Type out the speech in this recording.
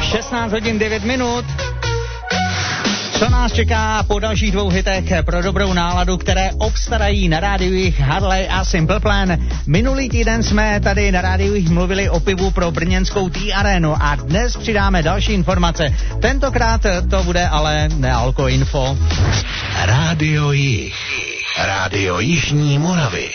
16 hodin 9 minut. Co nás čeká po dalších 2 hitech pro dobrou náladu, které obstarají na rádiích Harley a Simple Plan. Minulý týden jsme tady na rádiích mluvili o pivu pro brněnskou T-Arenu a dnes přidáme další informace. Tentokrát to bude ale nealko info. Rádio Jih. Rádio Jižní Moravy.